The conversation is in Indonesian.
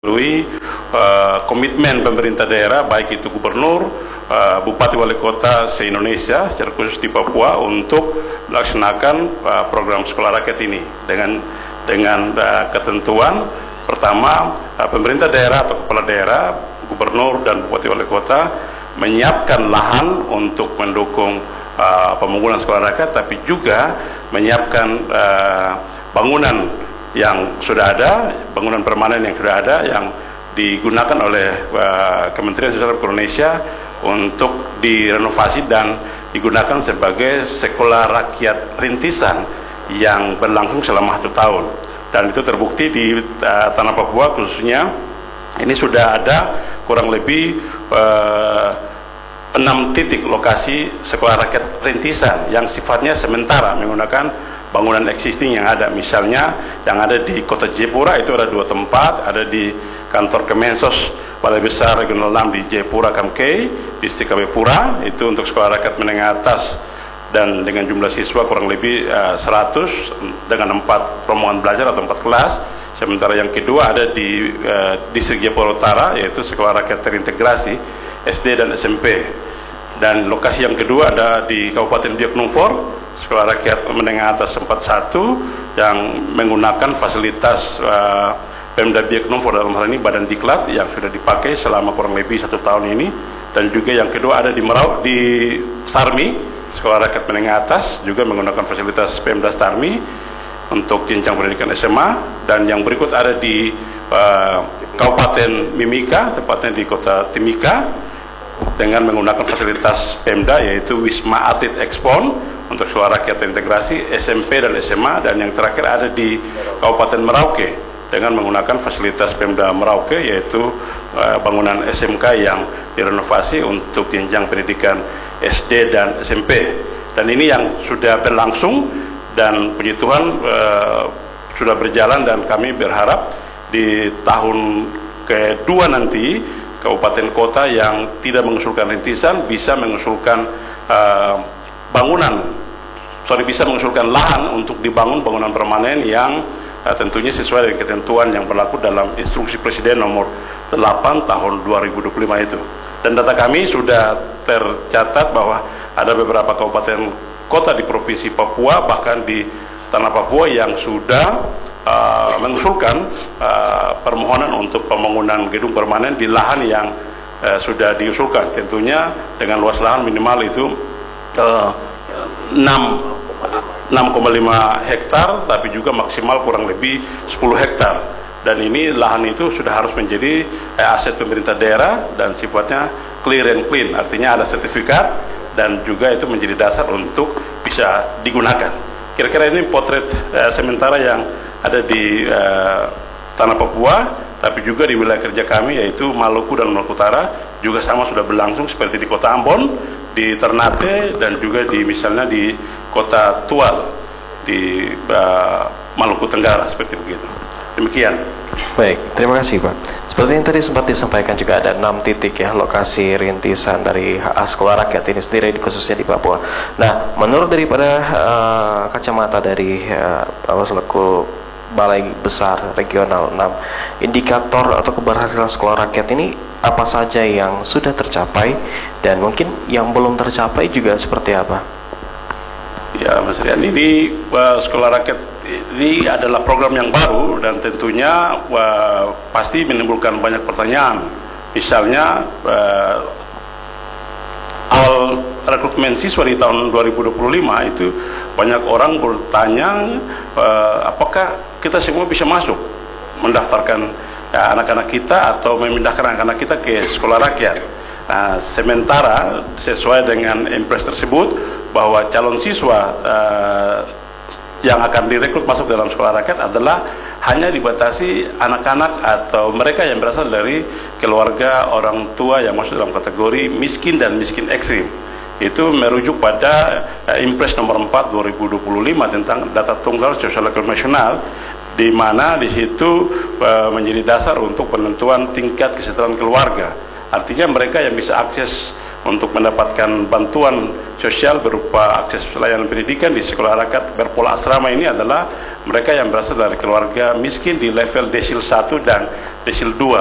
melalui komitmen pemerintah daerah, baik itu gubernur, bupati, wali kota se-Indonesia, secara khusus di Papua, untuk melaksanakan program sekolah rakyat ini dengan ketentuan pertama, pemerintah daerah atau kepala daerah, gubernur dan bupati, wali kota menyiapkan lahan untuk mendukung pembangunan sekolah rakyat, tapi juga menyiapkan bangunan yang sudah ada, bangunan permanen yang sudah ada, yang digunakan oleh Kementerian Sosial Republik Indonesia untuk direnovasi dan digunakan sebagai sekolah rakyat rintisan yang berlangsung selama 1 tahun. Dan itu terbukti di tanah Papua khususnya, ini sudah ada kurang lebih 6 titik lokasi sekolah rakyat rintisan yang sifatnya sementara menggunakan bangunan existing yang ada. Misalnya yang ada di kota Jayapura itu ada 2 tempat, ada di kantor Kemensos Balai Besar Regional 6 di Jayapura Kamkei, distrik Jayapura, itu untuk sekolah rakyat menengah atas dan dengan jumlah siswa kurang lebih 100 dengan 4 rombongan belajar atau 4 kelas. Sementara yang kedua ada di distrik Jayapura Utara, yaitu sekolah rakyat terintegrasi SD dan SMP. Dan lokasi yang kedua ada di Kabupaten Biak Numfor, sekolah rakyat menengah atas 41 yang menggunakan fasilitas Pemda Biak Numfor, dalam hal ini Badan Diklat, yang sudah dipakai selama kurang lebih 1 tahun ini. Dan juga yang kedua ada di Sarmi, sekolah rakyat menengah atas, juga menggunakan fasilitas Pemda Sarmi untuk jenjang pendidikan SMA. Dan yang berikut ada di Kabupaten Mimika, tepatnya di kota Timika, dengan menggunakan fasilitas Pemda, yaitu Wisma Atlet Expon untuk sekolah rakyat terintegrasi SMP dan SMA. Dan yang terakhir ada di Kabupaten Merauke dengan menggunakan fasilitas Pemda Merauke, yaitu bangunan SMK yang direnovasi untuk jenjang pendidikan SD dan SMP. Dan ini yang sudah berlangsung dan puji Tuhan sudah berjalan, dan kami berharap di tahun kedua nanti kabupaten kota yang tidak mengusulkan rintisan bisa mengusulkan bisa mengusulkan lahan untuk dibangun bangunan permanen yang tentunya sesuai dengan ketentuan yang berlaku dalam instruksi Presiden nomor 8 tahun 2025 itu. Dan data kami sudah tercatat bahwa ada beberapa kabupaten kota di Provinsi Papua, bahkan di tanah Papua, yang sudah mengusulkan permohonan untuk pembangunan gedung permanen di lahan yang sudah diusulkan, tentunya dengan luas lahan minimal itu 6,5 hektar, tapi juga maksimal kurang lebih 10 hektar. Dan ini lahan itu sudah harus menjadi aset pemerintah daerah dan sifatnya clear and clean, artinya ada sertifikat dan juga itu menjadi dasar untuk bisa digunakan. Kira-kira ini potret sementara yang ada di tanah Papua, tapi juga di wilayah kerja kami, yaitu Maluku dan Maluku Utara, juga sama sudah berlangsung seperti di kota Ambon, di Ternate, dan juga di misalnya di kota Tual di Maluku Tenggara, seperti begitu. Demikian. Baik, terima kasih Pak. Seperti yang tadi sempat disampaikan, juga ada 6 titik ya lokasi rintisan dari sekolah rakyat ini sendiri, khususnya di Papua. Nah, menurut daripada kacamata dari Bapak selaku Balai Besar Regional 6, indikator atau keberhasilan sekolah rakyat ini apa saja yang sudah tercapai dan mungkin yang belum tercapai juga seperti apa? Ya, Mas Rian, ini sekolah rakyat ini adalah program yang baru dan tentunya pasti menimbulkan banyak pertanyaan. Misalnya awal rekrutmen siswa di tahun 2025 itu banyak orang bertanya apakah kita semua bisa masuk mendaftarkan anak-anak kita atau memindahkan anak-anak kita ke sekolah rakyat. Nah, sementara sesuai dengan impres tersebut bahwa calon siswa yang akan direkrut masuk dalam sekolah rakyat adalah hanya dibatasi anak-anak atau mereka yang berasal dari keluarga orang tua yang masuk dalam kategori miskin dan miskin ekstrim. Itu merujuk pada Impres nomor 4 2025 tentang data tunggal sosial ekonomi nasional, di mana di situ menjadi dasar untuk penentuan tingkat kesejahteraan keluarga. Artinya mereka yang bisa akses untuk mendapatkan bantuan sosial berupa akses pelayanan pendidikan di sekolah rakyat berpola asrama ini adalah mereka yang berasal dari keluarga miskin di level desil 1 dan desil 2.